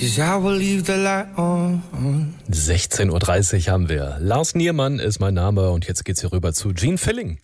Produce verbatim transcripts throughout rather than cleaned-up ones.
'cause I will leave the light on. sechzehn Uhr dreißig haben wir. Lars Niermann ist mein Name und jetzt geht's hier rüber zu Gene Filling.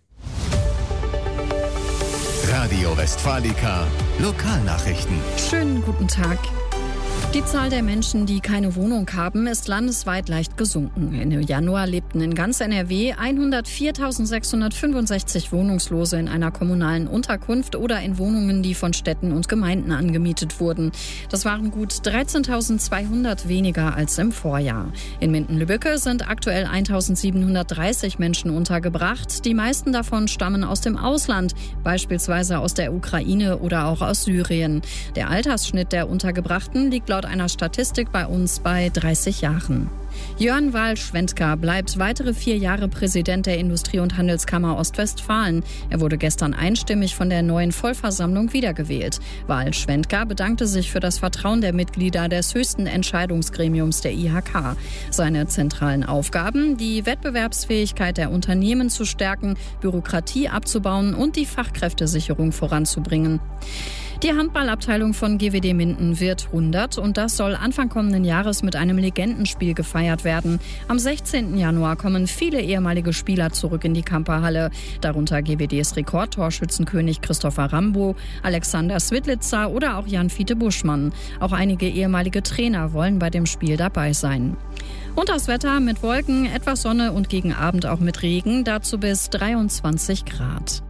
Radio Westfalica, Lokalnachrichten. Schönen guten Tag. Die Zahl der Menschen, die keine Wohnung haben, ist landesweit leicht gesunken. Ende Januar lebten in ganz N R W hundertviertausendsechshundertfünfundsechzig Wohnungslose in einer kommunalen Unterkunft oder in Wohnungen, die von Städten und Gemeinden angemietet wurden. Das waren gut dreizehntausendzweihundert weniger als im Vorjahr. In Minden-Lübbecke sind aktuell eintausendsiebenhundertdreißig Menschen untergebracht. Die meisten davon stammen aus dem Ausland, beispielsweise aus der Ukraine oder auch aus Syrien. Der Altersschnitt der Untergebrachten liegt laut einer Statistik bei uns bei dreißig Jahren. Jörn Wahl-Schwendker bleibt weitere vier Jahre Präsident der Industrie- und Handelskammer Ostwestfalen. Er wurde gestern einstimmig von der neuen Vollversammlung wiedergewählt. Wahl-Schwendker bedankte sich für das Vertrauen der Mitglieder des höchsten Entscheidungsgremiums der I H K. Seine zentralen Aufgaben: die Wettbewerbsfähigkeit der Unternehmen zu stärken, Bürokratie abzubauen und die Fachkräftesicherung voranzubringen. Die Handballabteilung von G W D Minden wird hundert und das soll Anfang kommenden Jahres mit einem Legendenspiel gefeiert werden. Am sechzehnten Januar kommen viele ehemalige Spieler zurück in die Kamperhalle, darunter G W Ds Rekordtorschützenkönig Christopher Rambo, Alexander Swidlitzer oder auch Jan-Fiete Buschmann. Auch einige ehemalige Trainer wollen bei dem Spiel dabei sein. Und das Wetter mit Wolken, etwas Sonne und gegen Abend auch mit Regen, dazu bis dreiundzwanzig Grad.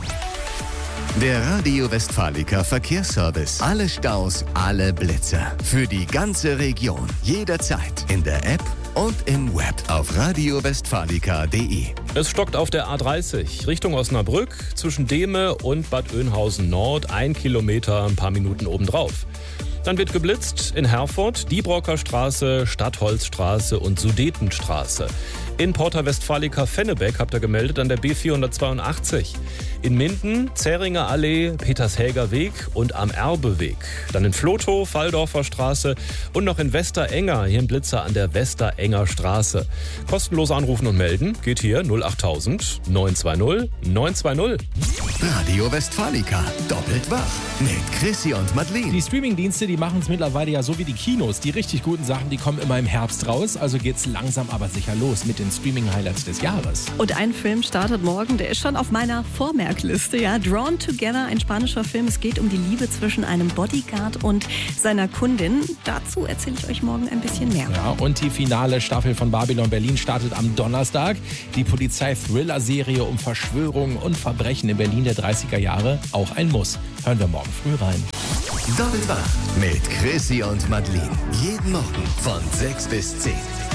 Der Radio Westfalica Verkehrsservice. Alle Staus, alle Blitzer. Für die ganze Region. Jederzeit. In der App und im Web auf radio westfalica punkt de. Es stockt auf der A dreißig Richtung Osnabrück zwischen Dehme und Bad Oeynhausen Nord. Ein Kilometer, ein paar Minuten obendrauf. Dann wird geblitzt in Herford, Diebrocker Straße, Stadtholzstraße und Sudetenstraße. In Porta Westfalica Fennebeck habt ihr gemeldet an der B vierhundertzweiundachtzig. In Minden, Zähringer Allee, Petershäger Weg und am Erbeweg. Dann in Flotow, Walldorfer Straße und noch in Westerenger, hier ein Blitzer an der Westerenger Straße. Kostenlos anrufen und melden geht hier null achttausend neunhundertzweißig neunhundertzweißig. Radio Westfalica, doppelt wach mit Chrissy und Madeleine. Die Streamingdienste, die machen es mittlerweile ja so wie die Kinos. Die richtig guten Sachen, die kommen immer im Herbst raus. Also geht's langsam aber sicher los mit den Streaming-Highlights des Jahres. Und ein Film startet morgen, der ist schon auf meiner Vormerkliste. Ja, Drawn Together, ein spanischer Film. Es geht um die Liebe zwischen einem Bodyguard und seiner Kundin. Dazu erzähle ich euch morgen ein bisschen mehr. Ja, und die finale Staffel von Babylon Berlin startet am Donnerstag. Die Polizei-Thriller-Serie um Verschwörungen und Verbrechen in Berlin der dreißiger Jahre. Auch ein Muss. Hören wir morgen früh rein. Doppelt wach mit Chrissy und Madeleine. Jeden Morgen von sechs bis zehn.